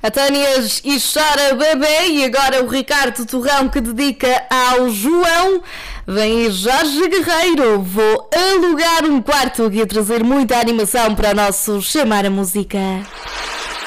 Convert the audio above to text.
A Tânias e Chora Bebê. E agora o Ricardo Torrão, que dedica ao João. Vem aí Jorge Guerreiro. Vou alugar um quarto e a trazer muita animação para o nosso Chamar a Música.